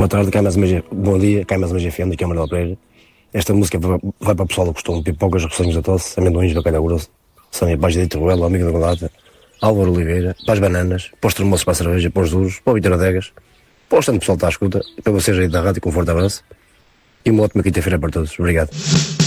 Boa tarde, bom dia, cá mais uma GFM, daqui é Manuel Pereira. Esta música vai para o pessoal do costume, pipocas, repousinhos da tosse, amendoins, bacalhau grosso, Sânia Paz de Teruel, amigo da Golata, Álvaro Oliveira, para as bananas, para os termoços, para a cerveja, para os duros, para o Vitor Adegas, para o restante pessoal que está à escuta, para vocês aí da rádio, com um forte abraço e uma ótima quinta-feira para todos. Obrigado.